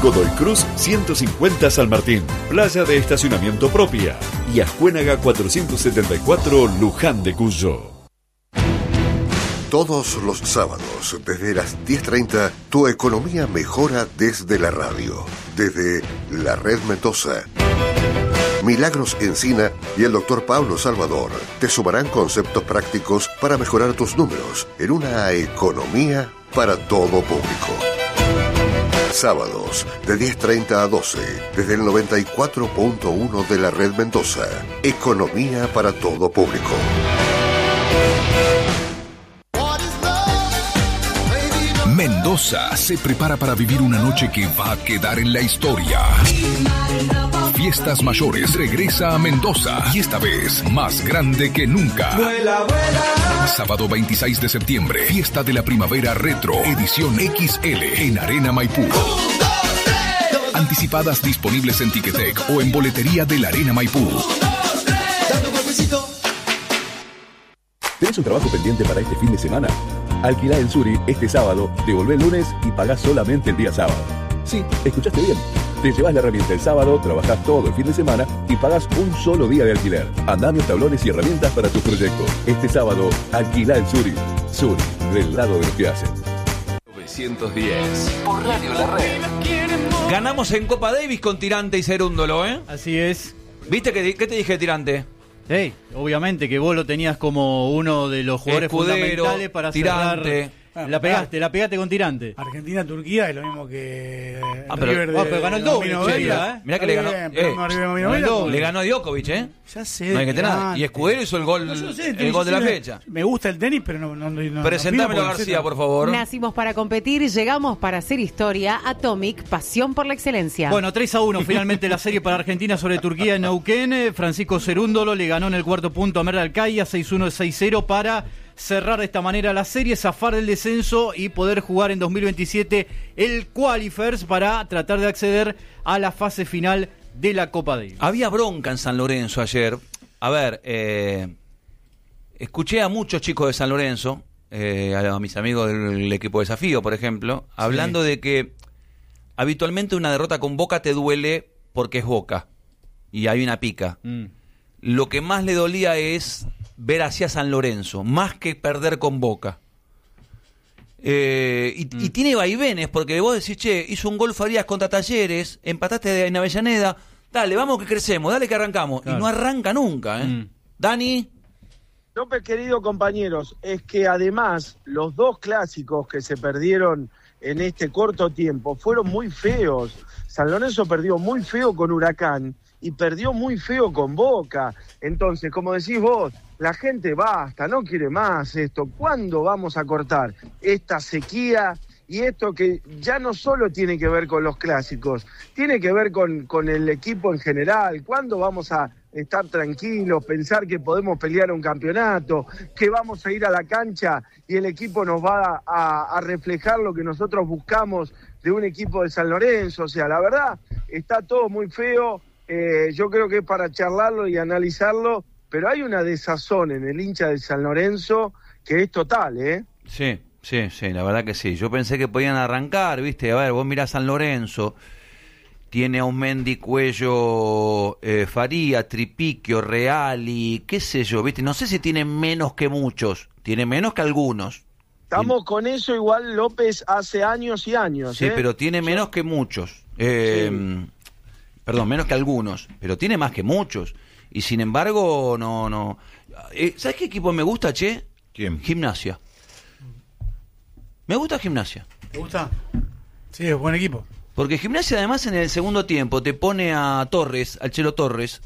Godoy Cruz 150 San Martín, playa de estacionamiento propia. Y Ascuénaga 474 Luján de Cuyo. Todos los sábados, desde las 10:30, tu economía mejora desde la radio, desde la Red Mendoza. Milagros Encina y el doctor Pablo Salvador te sumarán conceptos prácticos para mejorar tus números en una economía para todo público. Sábados, de 10:30 a 12, desde el 94.1 de la Red Mendoza. Economía para todo público. Mendoza se prepara para vivir una noche que va a quedar en la historia. Fiestas Mayores regresa a Mendoza y esta vez más grande que nunca. Vuela, vuela. Sábado 26 de septiembre, Fiesta de la Primavera Retro, edición XL en Arena Maipú. Anticipadas disponibles en Ticketek o en boletería de la Arena Maipú. ¿Tenés un trabajo pendiente para este fin de semana? Alquilá el Suri este sábado, devolvé el lunes y pagás solamente el día sábado. Sí, escuchaste bien. Te llevas la herramienta el sábado, trabajás todo el fin de semana y pagás un solo día de alquiler. Andamios, tablones y herramientas para tus proyectos. Este sábado, alquilá el Suri. Suri, del lado de los que hacen. 910 por Radio La Red. Ganamos en Copa Davis con Tirante y Cerúndolo, ¿eh? Así es. ¿Viste qué te dije de Tirante? Sí, obviamente que vos lo tenías como uno de los jugadores Escudero, fundamentales para Tirante. cerrar. La pegaste con Tirante. Argentina-Turquía es lo mismo que pero ganó el doble, Mirá que le ganó. Le ganó a Djokovic, ¿eh? Ya sé. No hay que tener nada. Y Escudero hizo el gol, el gol de la fecha. Me gusta el tenis, pero no Presentámelo, García, por favor. Nacimos para competir, llegamos para hacer historia. Atomic, pasión por la excelencia. Bueno, 3-1 finalmente la serie para Argentina sobre Turquía en Neuquén. Francisco Cerúndolo le ganó en el cuarto punto a Merda Alcaya, 6-1, 6-0 para cerrar de esta manera la serie, zafar del descenso y poder jugar en 2027 el Qualifiers para tratar de acceder a la fase final de la Copa Davis. Había bronca en San Lorenzo ayer. A ver, escuché a muchos chicos de San Lorenzo, a mis amigos del equipo de Desafío, por ejemplo, hablando de que habitualmente una derrota con Boca te duele porque es Boca y hay una pica. Lo que más le dolía es ver hacia San Lorenzo, más que perder con Boca. Y tiene vaivenes, porque vos decís, che, hizo un gol Farías contra Talleres, empataste en Avellaneda, dale, vamos que crecemos, dale que arrancamos. Claro. Y no arranca nunca, ¿eh? Dani. López, querido compañeros, es que además los dos clásicos que se perdieron en este corto tiempo fueron muy feos. San Lorenzo perdió muy feo con Huracán y perdió muy feo con Boca. Entonces, como decís vos, la gente basta, no quiere más esto. ¿Cuándo vamos a cortar esta sequía y esto que ya no solo tiene que ver con los clásicos, tiene que ver con el equipo en general? ¿Cuándo vamos a estar tranquilos, pensar que podemos pelear un campeonato, que vamos a ir a la cancha y el equipo nos va a reflejar lo que nosotros buscamos de un equipo de San Lorenzo? O sea, la verdad, está todo muy feo. Yo creo que es para charlarlo y analizarlo, pero hay una desazón en el hincha de San Lorenzo que es total, ¿eh? Sí, la verdad que sí. Yo pensé que podían arrancar, ¿viste? A ver, vos mirás San Lorenzo, tiene a un Mendy, Cuello, Faría, Tripiquio, Reali, qué sé yo, ¿viste? No sé si tiene menos que muchos, tiene menos que algunos. Estamos con eso igual, López, hace años y años. Sí, pero tiene menos que muchos. Perdón, menos que algunos, pero tiene más que muchos. Y sin embargo, no. ¿Sabes qué equipo me gusta, che? ¿Quién? Gimnasia. Me gusta Gimnasia. ¿Te gusta? Sí, es buen equipo. Porque Gimnasia además en el segundo tiempo te pone a Torres, al Chelo Torres.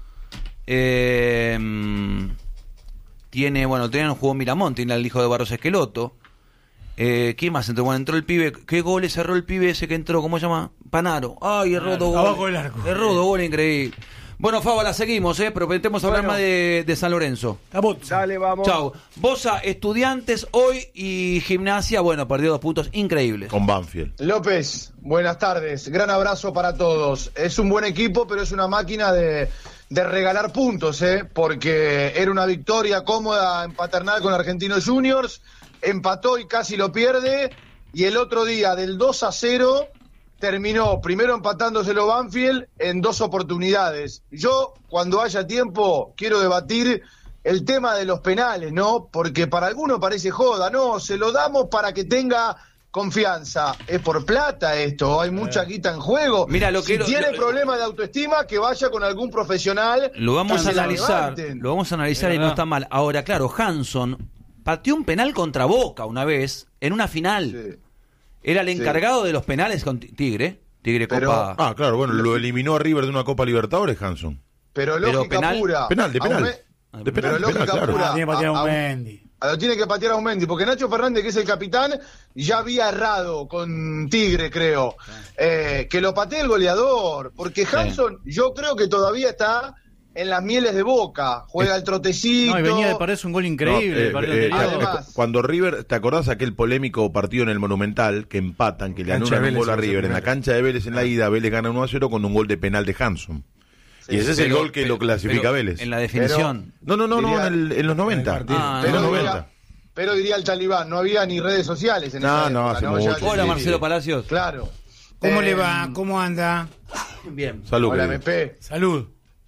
Tiene, no jugó Miramón, tiene al hijo de Barros Esqueloto. ¿Quién más entró? Bueno, entró el pibe. ¿Qué goles cerró el pibe ese que entró? ¿Cómo se llama? Panaro. Ay, erró dos goles. Abajo del arco. Erró dos goles, increíble. Bueno, Fabo, la seguimos, pero pretendemos hablar más de San Lorenzo. Dale, vamos. Chau. Bosa, Estudiantes hoy y Gimnasia, perdió 2 puntos increíbles. Con Banfield. López, buenas tardes. Gran abrazo para todos. Es un buen equipo, pero es una máquina de regalar puntos, porque era una victoria cómoda en Paternal con Argentinos Juniors, empató y casi lo pierde, y el otro día del 2-0 terminó primero empatándoselo Banfield en 2 oportunidades. Yo, cuando haya tiempo, quiero debatir el tema de los penales, ¿no? Porque para algunos parece joda, no, se lo damos para que tenga confianza. Es por plata esto, hay mucha guita en juego. Mira, si tiene problemas de autoestima, que vaya con algún profesional. Lo vamos a que la analizar, levanten. lo vamos a analizar y no está mal. Ahora, claro, Hanson pateó un penal contra Boca una vez, en una final. Sí. Era el encargado de los penales con Tigre Pero- Copa. Ah, claro, bueno, lo eliminó a River de una Copa Libertadores, Hanson. Pero lógica penal- pura. Penal, de A un penal. me- De penal, Pero de lógica penal, claro. pura. Tiene que patear A un un- Mendy. Lo tiene que patear a un Mendy, porque Nacho Fernández, que es el capitán, ya había errado con Tigre, creo. Que lo patee el goleador, porque Hanson, yo creo que todavía está en las mieles de Boca, juega el trotecito. No, y venía de perderse un gol increíble el partido anterior. Además- Cuando River, ¿te acordás aquel polémico partido en el Monumental que empatan, que le Cancha anulan de un gol a Vélez, River? En la cancha de Vélez en la ida, Vélez gana 1-0 con un gol de penal de Hanson. Y ese es el gol que lo clasifica a Vélez. En la definición. No, Diría- en los 90. Ah, en los pero, 90. pero diría el talibán, no había ni redes sociales en No, esa no, época, hace Ya- mucho. Hola, sí, Marcelo sí. Palacios. Claro. ¿Cómo le va? ¿Cómo anda? Bien. Salud. Hola, querido. MP. Salud.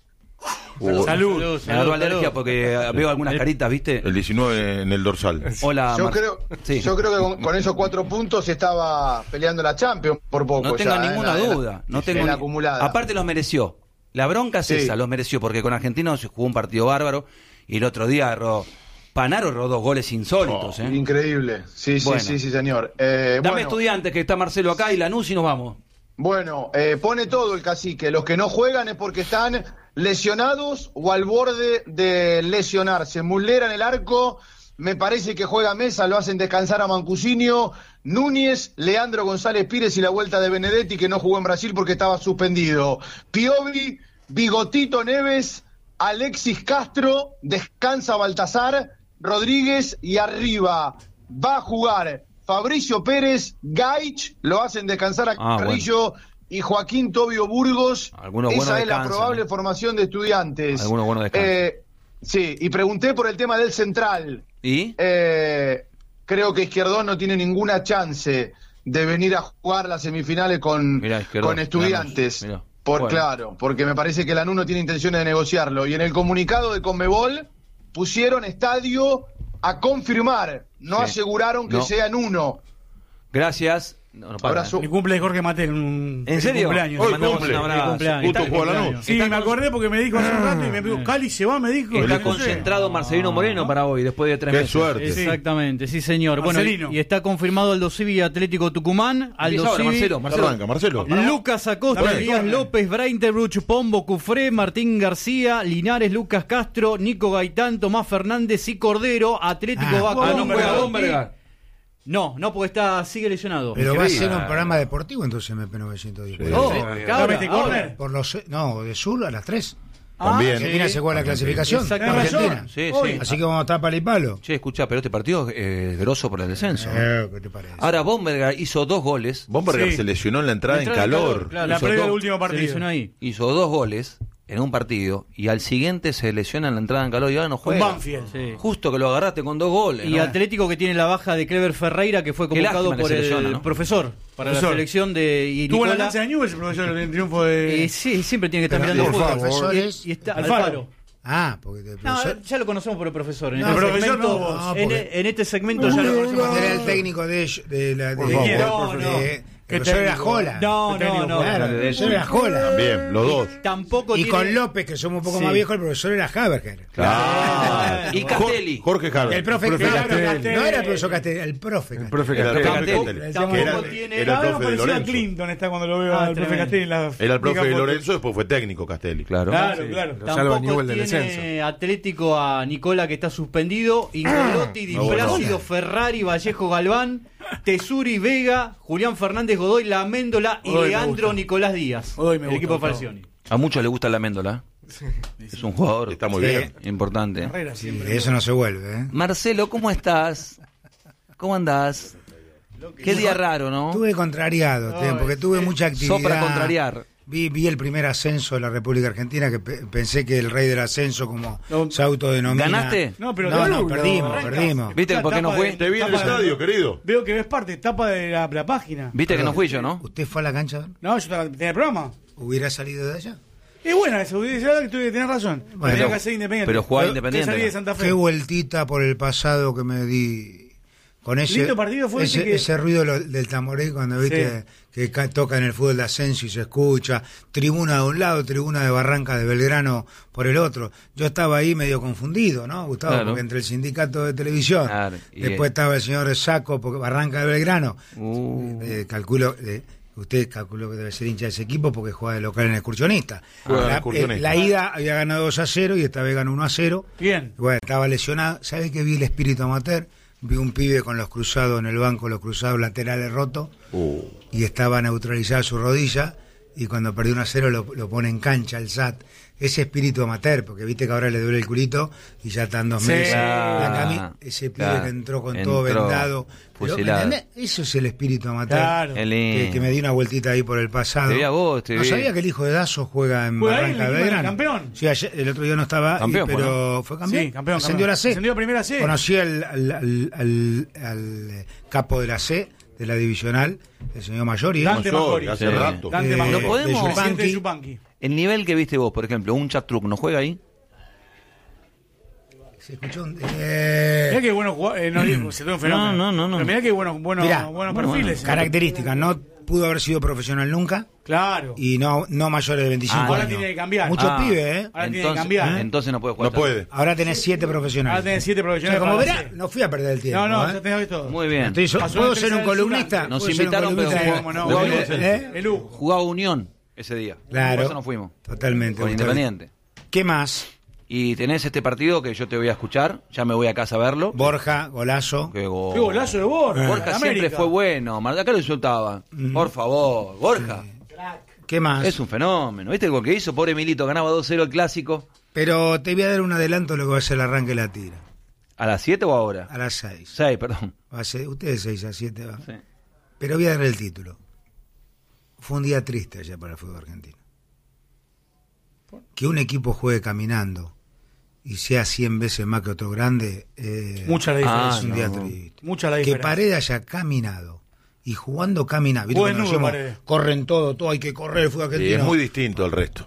Uh, Salud. Me agarró alergia porque veo algunas caritas, ¿viste? El 19 en el dorsal. Hola, Yo creo que con esos 4 puntos estaba peleando la Champions por poco. No tenga ya, ninguna en la- duda. No tengo en la ni- acumulada. Aparte los mereció. La bronca es Sí. esa, los mereció, porque con Argentinos jugó un partido bárbaro y el otro día Panaro erró 2 goles insólitos. Increíble. Sí, Bueno. sí, señor. Dame bueno, Estudiantes, que está Marcelo acá, y Lanús y nos vamos. Bueno, pone todo el cacique. Los que no juegan es porque están lesionados o al borde de lesionarse. Muslera en el arco, me parece que juega Mesa, lo hacen descansar a Mancusinio. Núñez, Leandro González Pires y la vuelta de Benedetti, que no jugó en Brasil porque estaba suspendido. Piovi, Bigotito Neves, Alexis Castro, descansa Baltasar, Rodríguez y arriba va a jugar Fabricio Pérez, Gaich, lo hacen descansar a Carrillo y Joaquín Tobio Burgos. Algunos Esa buenos es la descansan, probable formación de Estudiantes. Algunos buenos descansan. Sí, y pregunté por el tema del central. ¿Y? Creo que Izquierdos no tiene ninguna chance de venir a jugar las semifinales con Estudiantes. Mirá. Por Bueno. claro, porque me parece que Lanús no tiene intenciones de negociarlo. Y en el comunicado de Conmebol pusieron estadio a confirmar, no Sí. aseguraron que No. sea en uno. Gracias. No, para. Abrazo. El cumple de Jorge Matel. ¿En serio? Cumpleaños. Hoy Le mandamos cumple. un abrazo. Cumpleaños. Justo Está- jugó a Lanús. Sí, está me con- acordé porque me dijo hace un rato y me dijo, Cali se va, me dijo. Está No sé. concentrado Marcelino Moreno para hoy, después de 3 Qué meses. suerte. Exactamente, sí señor. Bueno, Marcelino. y está confirmado Aldo Civi y Atlético Tucumán. Aldo Empieza ahora, Civi, Marcelo. Arranca, Marcelo. Lucas Acosta, Dame. Elías López, Brainterbruch, Pombo, Cufré, Martín García, Linares, Lucas Castro, Nico Gaitán, Tomás Fernández y Cordero. Atlético va Ah, con no juega Belotti. Bomberga. No, porque sigue lesionado. Pero va a Increíble. ser un programa deportivo entonces MP910. Oh, Dame cabra, este ahora. córner. Por los de sur a las 3. También. Argentina se juega la clasificación. Exactamente. Argentina. Sí, Hoy. sí. Así que vamos a estar palo y palo. Che, escuchá, pero este partido es grosso por el descenso. ¿Qué te parece? Ahora Bomberga hizo 2 goles. Bomberger Sí. se lesionó en la entrada en calor. claro. La Hizo previa del dos- último Se partido. lesionó ahí. Hizo 2 goles en un partido y al siguiente se lesiona en la entrada en calor y ahora no Con juega. Banfield. Sí. Justo que lo agarraste con 2 goles. Y ¿no? Atlético que tiene la baja de Clever Ferreira, que fue Qué convocado lástima que por se el lesiona, ¿no? profesor para Profesor. la selección de y Tuvo la Nicola. lanza de Newell's, el profesor, en el triunfo de. Sí, siempre tiene que estar Pero, mirando por fútbol. favor. Y está Alfaro. Alfaro. Ah, porque el No, profesor ya lo conocemos por el profesor. En No, este el profesor segmento, no, vos. en este segmento ya lo conocemos. era el técnico de la Por favor, el profesor era Jola. No, no, no. Claro, el profesor era Jola. También, los dos. Tampoco Y tiene... con López, que somos un poco Sí. más viejos, el profesor era Haberger. Claro. Y Castelli. Jorge Javier. El profe, profe claro, Castelli. no era el profesor Castelli, el profe. Castelli. Era el profe Castelli. Castelli. Tampoco Que era, tiene- era el Ahora profe de parecía a Lorenzo. Clinton está cuando lo veo al profe tremendo. Castelli en la. Era el profe única de foto. Lorenzo, después fue técnico Castelli. Claro. Claro, claro. Lo Tampoco Newell del tiene descenso. Atlético a Nicola, que está suspendido. Ingolotti, Di bueno. Plácido, Ferrari, Vallejo Galván, Tesuri, Vega, Julián Fernández Godoy, Laméndola y Godoy me Leandro gusta. Nicolás Díaz. Godoy me el gusta, equipo de por favor. Falcioni. A muchos les gusta la Méndola. Es un jugador Está muy Sí. bien. importante. Carrera Sí, siempre. eso no se vuelve, ¿eh? Marcelo, ¿cómo estás? ¿Cómo andás? Qué día raro, ¿no? Estuve contrariado, porque tuve mucha actividad. Sopra contrariar. Vi el primer ascenso de la República Argentina, que pensé que el rey del ascenso, como se autodenomina. ¿Ganaste? No, pero perdimos. ¿Viste por qué no fui? Te vi en el estadio, querido. Veo que ves parte, tapa de la página. ¿Viste que no fui yo, no? ¿Usted fue a la cancha? No, yo tenía el programa. ¿Hubiera salido de allá? Es buena esa, tenés razón. Bueno, tenía que ser independiente. Pero jugaba Independiente. Salí de Santa Fe. Qué vueltita por el pasado que me di. Con Lindo partido fue ese ruido del tamboril cuando viste que toca en el fútbol de ascenso y se escucha, tribuna de un lado, tribuna de Barranca de Belgrano por el otro. Yo estaba ahí medio confundido, ¿no, Gustavo? Claro. Porque entre el sindicato de televisión, Claro, después estaba el señor Saco, porque Barranca de Belgrano, usted calculó que debe ser hincha de ese equipo porque juega de local en el Excursionista. La ida había ganado 2-0 y esta vez ganó 1-0. Bien. Bueno, estaba lesionado. ¿Sabe que vi el espíritu amateur? Vi un pibe con los cruzados en el banco, los cruzados laterales rotos, y estaba neutralizada su rodilla, y cuando perdió 1-0 lo pone en cancha el SAT. Ese espíritu amateur, porque viste que ahora le duele el culito y ya están 2 meses. Ese pibe que entró con todo vendado. Pero, eso es el espíritu amateur. Claro. Que me di una vueltita ahí por el pasado. Te vi a vos, no sabía que el hijo de Dazo juega en Barranca de Belgrano. Campeón. Sí, ayer, el otro día no estaba, campeón, pero fue campeón. Sí, campeón. Ascendió a la C. Ascendió a primera C. Conocí al capo de la C, de la divisional, el señor Mayori. Dante Magori. Hace rato. Dante Magori. ¿No podemos? Presidente de Yupanqui. El nivel que viste vos, por ejemplo, un chat truck, ¿no juega ahí? Se escuchó un... Mirá qué bueno jugar, se tuvo un fenómeno. No. Pero mirá qué buenos perfiles. Características, no pudo haber sido profesional nunca. Claro. Y no mayores de 25 años. Ahora tiene que cambiar. Muchos pibes, ¿eh? Ahora tiene que cambiar. Entonces no puede jugar. No puede. Ahora tenés 7 profesionales. Ahora tenés 7 profesionales. O sea, como verás, no fui a perder el tiempo. No, ya tenés todo. Muy bien. ¿Puedo ser un columnista? Nos invitaron, pero jugaba Unión ese día. Claro. Por eso no fuimos. Totalmente. Con Independiente. ¿Qué más? Y tenés este partido que yo te voy a escuchar, ya me voy a casa a verlo. Borja, golazo. Qué golazo de Borja. Borja siempre fue bueno, acá lo insultaba. Por favor, Borja. ¿Qué más? Es un fenómeno. ¿Viste el gol que hizo? Pobre Milito, ganaba 2-0 el clásico. Pero te voy a dar un adelanto de lo que va a ser el arranque de la tira. ¿A las 7 o ahora? A las 6. 6, perdón. Va a ser, ustedes 6 a 7 va. Sí. Pero voy a dar el título. Fue un día triste allá para el fútbol argentino. Que un equipo juegue caminando y sea 100 veces más que otro grande, mucha la diferencia. Es un día triste. Mucha la que diferencia. Paredes haya caminado y jugando caminado. Corren todo hay que correr el fútbol argentino. Y es muy distinto al resto.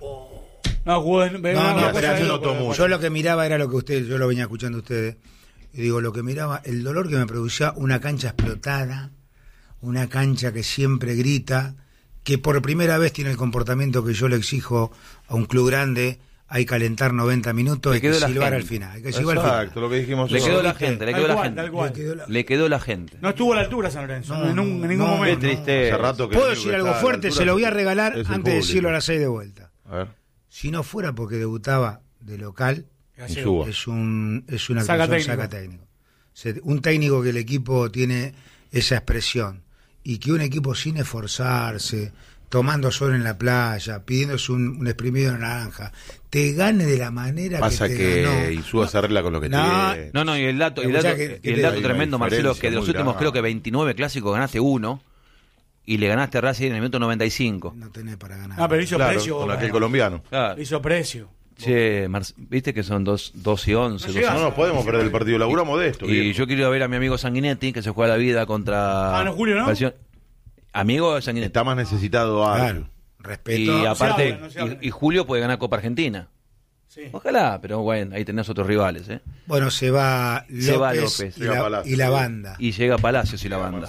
Yo lo que miraba era lo que yo lo venía escuchando a ustedes. Y digo, lo que miraba, el dolor que me producía una cancha explotada, una cancha que siempre grita, que por primera vez tiene el comportamiento que yo le exijo a un club grande. Hay que calentar 90 minutos, hay que silbar al final. Exacto, lo que dijimos. Le quedó la gente, le quedó la gente. No estuvo a la altura San Lorenzo, en ningún momento. Qué triste. ¿Puedo decir algo fuerte? Se lo voy a regalar antes de decirlo a las 6 de vuelta. A ver. Si no fuera porque debutaba de local, es una saca técnico. Un técnico que el equipo tiene esa expresión y que un equipo sin esforzarse, tomando sol en la playa, pidiéndose un exprimido de naranja, te gane de la manera pasa que te ganó. Insúa se arregla con lo que tiene. No, y el dato tremendo, Marcelo, que de los últimos creo que 29 clásicos ganaste uno y le ganaste a Racing en el minuto 95. No tenés para ganar. Pero hizo precio. Con aquel colombiano. Claro. Hizo precio. Che, viste que son 2 y 11. No nos podemos perder el partido, laburamos de esto. Y yo quiero ir a ver a mi amigo Sanguinetti, que se juega la vida contra... Julio, ¿no? Amigo Sanguinetti. Está más necesitado a... Claro, respeto. Y aparte, y Julio puede ganar Copa Argentina. Sí. Ojalá, pero bueno, ahí tenés otros rivales, ¿eh? Bueno, se va López. Y la banda. Y llega Palacios y la banda.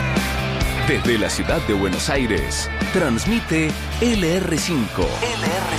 Desde la ciudad de Buenos Aires, transmite LR5.